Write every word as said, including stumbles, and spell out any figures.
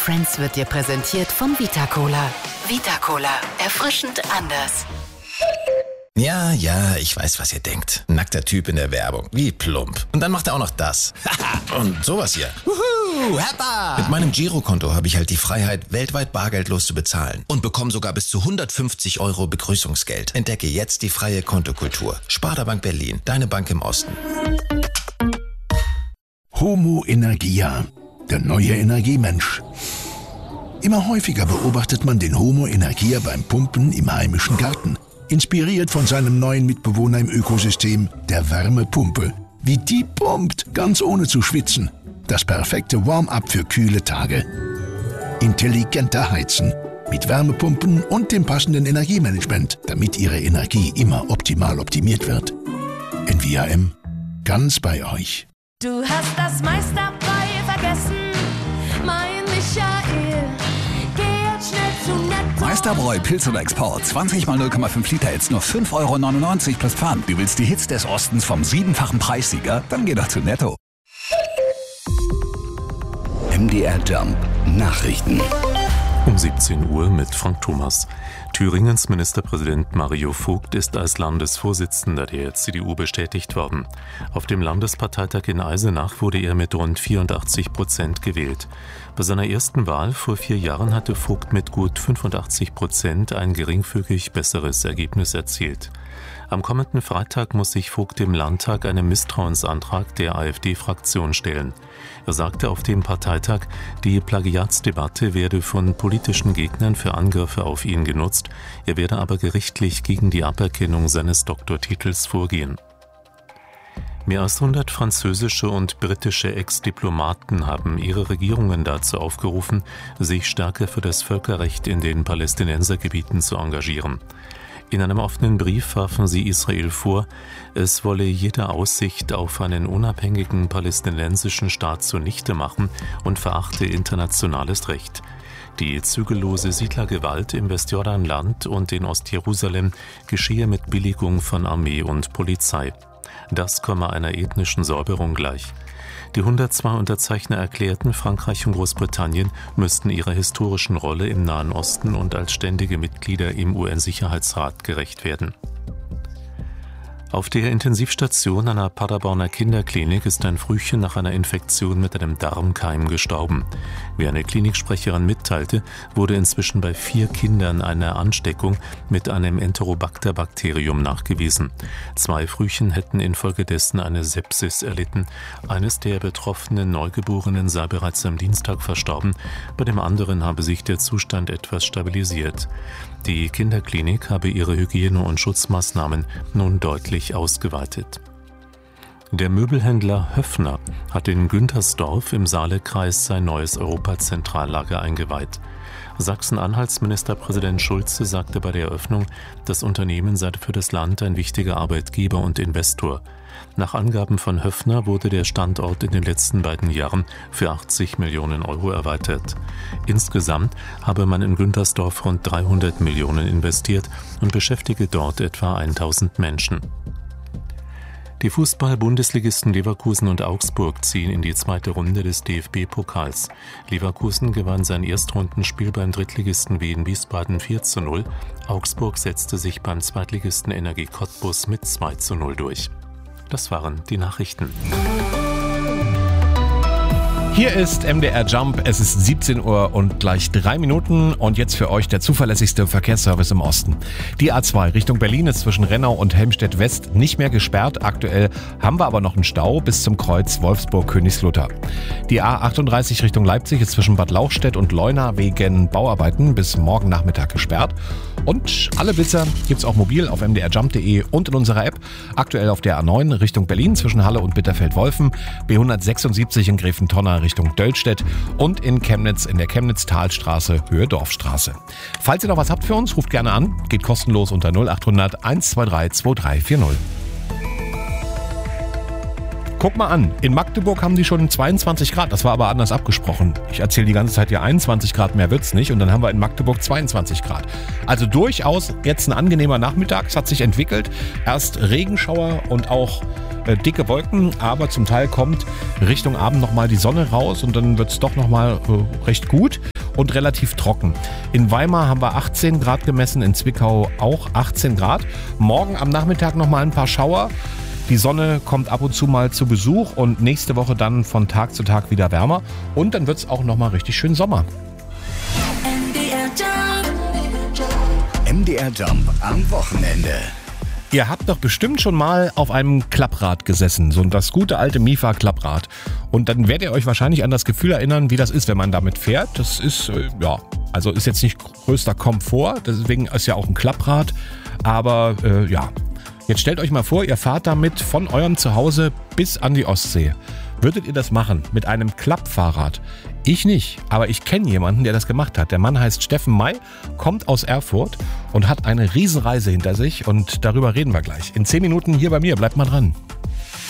Friends wird dir präsentiert von Vita Cola. Vita Cola. Erfrischend anders. Ja, ja, ich weiß, was ihr denkt. Nackter Typ in der Werbung. Wie plump. Und dann macht er auch noch das. Und sowas hier. Wuhu, Heppa! Mit meinem Girokonto habe ich halt die Freiheit, weltweit bargeldlos zu bezahlen. Und bekomme sogar bis zu hundertfünfzig Euro Begrüßungsgeld. Entdecke jetzt die freie Kontokultur. Sparda Bank Berlin. Deine Bank im Osten. Homo Energia. Der neue Energiemensch. Immer häufiger beobachtet man den Homo Energia beim Pumpen im heimischen Garten. Inspiriert von seinem neuen Mitbewohner im Ökosystem, der Wärmepumpe. Wie die pumpt, ganz ohne zu schwitzen. Das perfekte Warm-up für kühle Tage. Intelligenter Heizen. Mit Wärmepumpen und dem passenden Energiemanagement, damit Ihre Energie immer optimal optimiert wird. N V A M. Ganz bei euch. Du hast das meiste dabei vergessen, mein Michael. Geh jetzt schnell zu Netto. Meisterbräu Pilz oder Export. zwanzig mal null Komma fünf Liter, jetzt nur fünf Euro neunundneunzig plus Pfand. Du willst die Hits des Ostens vom siebenfachen Preissieger? Dann geh doch zu Netto. M D R Jump Nachrichten. Um siebzehn Uhr mit Frank Thomas. Thüringens Ministerpräsident Mario Vogt ist als Landesvorsitzender der C D U bestätigt worden. Auf dem Landesparteitag in Eisenach wurde er mit rund vierundachtzig Prozent gewählt. Bei seiner ersten Wahl vor vier Jahren hatte Vogt mit gut fünfundachtzig Prozent ein geringfügig besseres Ergebnis erzielt. Am kommenden Freitag muss sich Vogt im Landtag einem Misstrauensantrag der AfD-Fraktion stellen. Er sagte auf dem Parteitag, die Plagiatsdebatte werde von politischen Gegnern für Angriffe auf ihn genutzt, er werde aber gerichtlich gegen die Aberkennung seines Doktortitels vorgehen. Mehr als hundert französische und britische Ex-Diplomaten haben ihre Regierungen dazu aufgerufen, sich stärker für das Völkerrecht in den Palästinensergebieten zu engagieren. In einem offenen Brief warfen sie Israel vor, es wolle jede Aussicht auf einen unabhängigen palästinensischen Staat zunichte machen und verachte internationales Recht. Die zügellose Siedlergewalt im Westjordanland und in Ostjerusalem geschehe mit Billigung von Armee und Polizei. Das komme einer ethnischen Säuberung gleich. Die hundertzwei Unterzeichner erklärten, Frankreich und Großbritannien müssten ihrer historischen Rolle im Nahen Osten und als ständige Mitglieder im U N-Sicherheitsrat gerecht werden. Auf der Intensivstation einer Paderborner Kinderklinik ist ein Frühchen nach einer Infektion mit einem Darmkeim gestorben. Wie eine Kliniksprecherin mitteilte, wurde inzwischen bei vier Kindern eine Ansteckung mit einem Enterobacter-Bakterium nachgewiesen. Zwei Frühchen hätten infolgedessen eine Sepsis erlitten. Eines der betroffenen Neugeborenen sei bereits am Dienstag verstorben, bei dem anderen habe sich der Zustand etwas stabilisiert. Die Kinderklinik habe ihre Hygiene- und Schutzmaßnahmen nun deutlich ausgeweitet. Der Möbelhändler Höffner hat in Güntersdorf im Saalekreis sein neues Europazentrallager eingeweiht. Sachsen-Anhalts Ministerpräsident Schulze sagte bei der Eröffnung, das Unternehmen sei für das Land ein wichtiger Arbeitgeber und Investor. Nach Angaben von Höffner wurde der Standort in den letzten beiden Jahren für achtzig Millionen Euro erweitert. Insgesamt habe man in Güntersdorf rund dreihundert Millionen investiert und beschäftige dort etwa tausend Menschen. Die Fußball-Bundesligisten Leverkusen und Augsburg ziehen in die zweite Runde des D F B-Pokals. Leverkusen gewann sein Erstrundenspiel beim Drittligisten Wien Wiesbaden vier zu null. Augsburg setzte sich beim Zweitligisten Energie Cottbus mit zwei zu null durch. Das waren die Nachrichten. Hier ist M D R Jump, es ist siebzehn Uhr und gleich drei Minuten und jetzt für euch der zuverlässigste Verkehrsservice im Osten. Die A zwei Richtung Berlin ist zwischen Rennau und Helmstedt West nicht mehr gesperrt. Aktuell haben wir aber noch einen Stau bis zum Kreuz Wolfsburg-Königslutter. Die A achtunddreißig Richtung Leipzig ist zwischen Bad Lauchstädt und Leuna wegen Bauarbeiten bis morgen Nachmittag gesperrt. Und alle Blitzer gibt's auch mobil auf m d r jump punkt d e und in unserer App. Aktuell auf der A neun Richtung Berlin zwischen Halle und Bitterfeld-Wolfen, B hundertsechsundsiebzig in Gräfentonner Richtung Dölstedt und in Chemnitz in der Chemnitz-Talstraße Höhe Dorfstraße. Falls ihr noch was habt für uns, ruft gerne an. Geht kostenlos unter null acht hundert eins zwei drei zwei drei vier null. Guck mal an, in Magdeburg haben die schon zweiundzwanzig Grad, das war aber anders abgesprochen. Ich erzähle die ganze Zeit hier einundzwanzig Grad, mehr wird's nicht und dann haben wir in Magdeburg zweiundzwanzig Grad. Also durchaus jetzt ein angenehmer Nachmittag, es hat sich entwickelt. Erst Regenschauer und auch äh, dicke Wolken, aber zum Teil kommt Richtung Abend nochmal die Sonne raus und dann wird's doch nochmal äh, recht gut und relativ trocken. In Weimar haben wir achtzehn Grad gemessen, in Zwickau auch achtzehn Grad. Morgen am Nachmittag nochmal ein paar Schauer. Die Sonne kommt ab und zu mal zu Besuch und nächste Woche dann von Tag zu Tag wieder wärmer. Und dann wird es auch nochmal richtig schön Sommer. M D R Jump. M D R Jump am Wochenende. Ihr habt doch bestimmt schon mal auf einem Klapprad gesessen, so das gute alte Mifa-Klapprad. Und dann werdet ihr euch wahrscheinlich an das Gefühl erinnern, wie das ist, wenn man damit fährt. Das ist, äh, ja, also ist jetzt nicht größter Komfort, deswegen ist ja auch ein Klapprad. Aber äh, ja, jetzt stellt euch mal vor, ihr fahrt damit von eurem Zuhause bis an die Ostsee. Würdet ihr das machen mit einem Klappfahrrad? Ich nicht, aber ich kenne jemanden, der das gemacht hat. Der Mann heißt Steffen May, kommt aus Erfurt und hat eine Riesenreise hinter sich und darüber reden wir gleich. In zehn Minuten hier bei mir, bleibt mal dran.